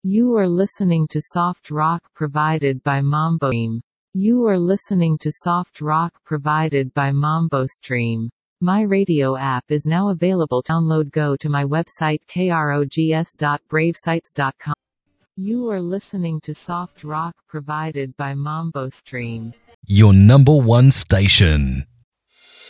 You are listening to soft rock provided by Mambo Stream. You are listening to soft rock provided by Mambo Stream. My radio app is now available. Download. Go to my website krogs.bravesites.com. You are listening to soft rock provided by Mambo Stream. Your number one station.